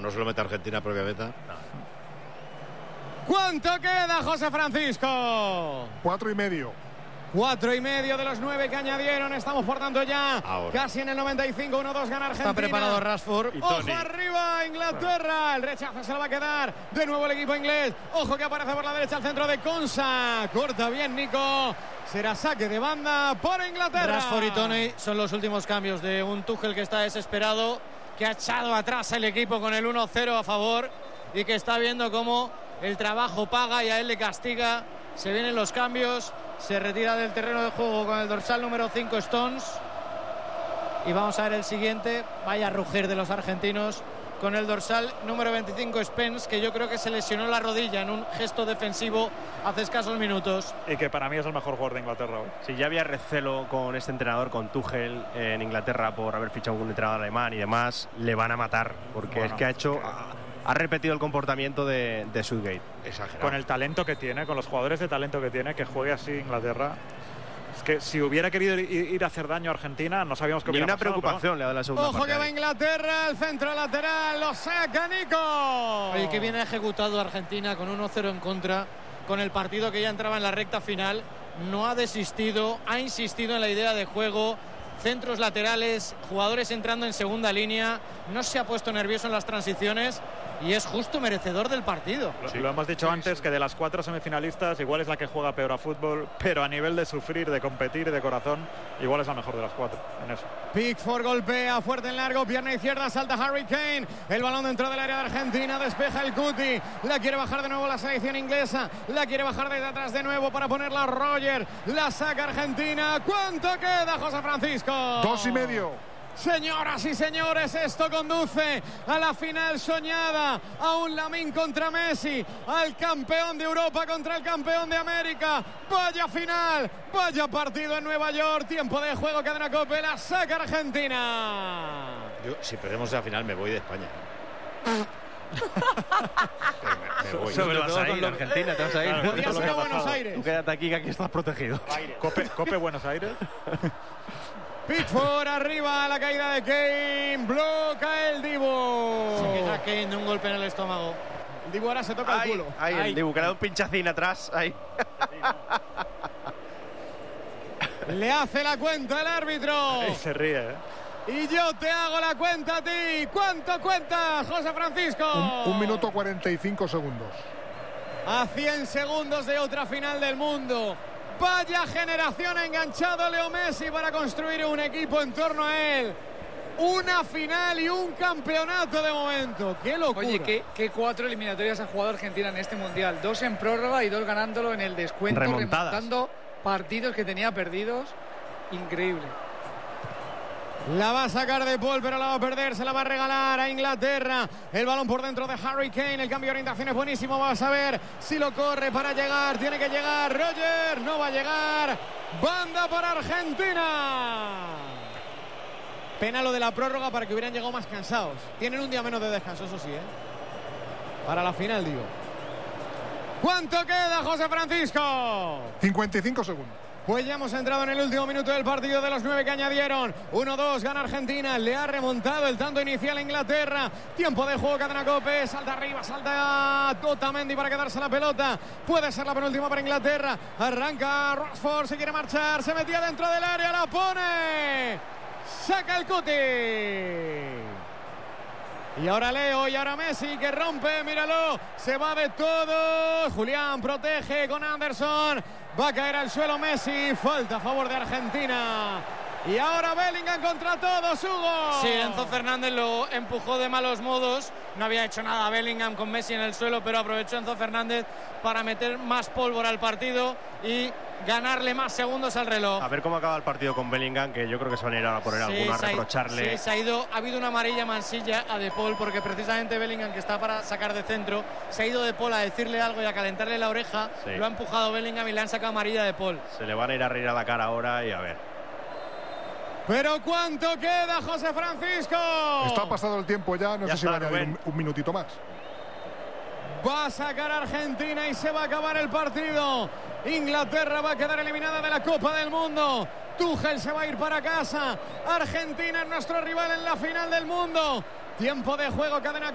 no se lo mete Argentina propia meta. No. ¿Cuánto queda, José Francisco? 4,5. 4,5 de los 9 que añadieron. Estamos por tanto ya casi en el 95. 1-2 gana Argentina. Está preparado Rashford. Ojo arriba, Inglaterra. El rechazo se lo va a quedar de nuevo el equipo inglés. Ojo que aparece por la derecha al centro de Konsa. Corta bien Nico. Será saque de banda por Inglaterra. Rashford y Toney son los últimos cambios de un Tuchel que está desesperado, que ha echado atrás el equipo con el 1-0 a favor y que está viendo cómo el trabajo paga y a él le castiga. Se vienen los cambios, se retira del terreno de juego con el dorsal número 5 Stones y vamos a ver el siguiente. Vaya rugir de los argentinos con el dorsal número 25 Spence, que yo creo que se lesionó la rodilla en un gesto defensivo hace escasos minutos. Y que para mí es el mejor jugador de Inglaterra hoy. Sí, ya había recelo con este entrenador, con Tuchel en Inglaterra, por haber fichado un entrenador alemán y demás. Le van a matar porque es que ha repetido el comportamiento de Southgate. Exagerado. Con el talento que tiene, con los jugadores de talento que tiene, que juegue así Inglaterra. Es que si hubiera querido ir a hacer daño a Argentina, no sabíamos que hubiera pasado. Ni una preocupación le da la segunda parte. Ojo que va Inglaterra, el centro lateral, lo saca Nico. Oye, que viene ejecutado Argentina con 1-0 en contra, con el partido que ya entraba en la recta final. No ha desistido, ha insistido en la idea de juego. Centros laterales, jugadores entrando en segunda línea, no se ha puesto nervioso en las transiciones y es justo merecedor del partido. Lo hemos dicho antes, que de las 4 semifinalistas igual es la que juega peor a fútbol, pero a nivel de sufrir, de competir, de corazón, igual es la mejor de las 4 en eso. Pickford golpea fuerte en largo, pierna izquierda, salta Harry Kane, el balón dentro del área de Argentina, despeja el Cuti, la quiere bajar de nuevo la selección inglesa, la quiere bajar desde atrás de nuevo para ponerla a Roger, la saca Argentina. ¿Cuánto queda, José Francisco? 2,5. Señoras y señores, esto conduce a la final soñada, a un Lamine contra Messi, al campeón de Europa contra el campeón de América. Vaya final, vaya partido en Nueva York, tiempo de juego, cadena COPE, la saca Argentina. Yo, si perdemos la final, me voy de España. me voy. Te vas a ir, Argentina, te vas a ir. Claro, podría ser a Buenos Aires. Tú quédate aquí, que aquí estás protegido. Cope Buenos Aires. Pickford arriba, la caída de Kane, bloca el Dibu. Se queja Kane de un golpe en el estómago. El Dibu ahora se toca el culo. El Dibu, que le da un pinchacín atrás. Ahí. Le hace la cuenta el árbitro. Y se ríe, Y yo te hago la cuenta a ti. ¿Cuánto cuentas, José Francisco? 1 minuto 45 segundos. A 100 segundos de otra final del mundo. Vaya generación ha enganchado Leo Messi para construir un equipo en torno a él. Una final y un campeonato de momento. ¡Qué locura! Oye, que 4 eliminatorias ha jugado Argentina en este Mundial. 2 en prórroga y 2 ganándolo en el descuento. Remontando partidos que tenía perdidos. Increíble. La va a sacar de Paul, pero la va a perder. Se la va a regalar a Inglaterra. El balón por dentro de Harry Kane. El cambio de orientación es buenísimo. Vamos a ver si lo corre para llegar. Tiene que llegar Roger. No va a llegar. Banda para Argentina. Pena lo de la prórroga para que hubieran llegado más cansados. Tienen un día menos de descanso, eso sí, para la final, digo. ¿Cuánto queda, José Francisco? 55 segundos. Pues ya hemos entrado en el último minuto del partido de los 9 que añadieron. 1-2, gana Argentina. Le ha remontado el tanto inicial a Inglaterra. Tiempo de juego, cadena COPE. Salta arriba, salta Otamendi para quedarse la pelota. Puede ser la penúltima para Inglaterra. Arranca Rashford, se quiere marchar. Se metía dentro del área, la pone. Saca el Cuti. Y ahora Leo, y ahora Messi, que rompe, míralo, se va de todo. Julián protege con Anderson. Va a caer al suelo Messi. Falta a favor de Argentina. Y ahora Bellingham contra todos, Hugo. Sí, Enzo Fernández lo empujó de malos modos. No había hecho nada Bellingham con Messi en el suelo, pero aprovechó Enzo Fernández para meter más pólvora al partido y ganarle más segundos al reloj. A ver cómo acaba el partido con Bellingham, que yo creo que se van a ir a poner alguno a reprocharle. Sí, ha habido una amarilla mansilla a De Paul, porque precisamente Bellingham, que está para sacar de centro, se ha ido De Paul a decirle algo y a calentarle la oreja. Sí. Lo ha empujado Bellingham y le han sacado amarilla a De Paul. Se le van a ir a reír a la cara ahora y a ver. Pero ¿cuánto queda, José Francisco? Está pasado el tiempo ya, no sé si va a añadir un minutito más. Va a sacar a Argentina y se va a acabar el partido. Inglaterra va a quedar eliminada de la Copa del Mundo. Tuchel se va a ir para casa. Argentina es nuestro rival en la final del mundo. Tiempo de juego, cadena